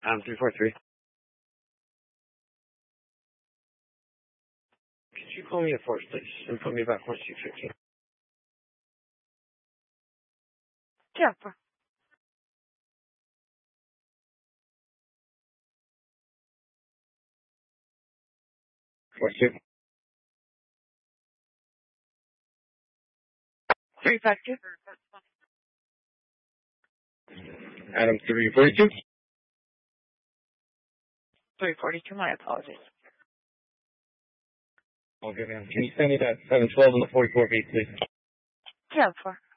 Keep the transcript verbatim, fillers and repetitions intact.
Um, three four three. Could you call me at Force, please, and put me back once you fifteen? Yeah, four. Force two. Three five two. Adam three forty two. Three forty two. My apologies. All good, man. Can you send me that seven twelve and the forty four beat, please? Yeah, four.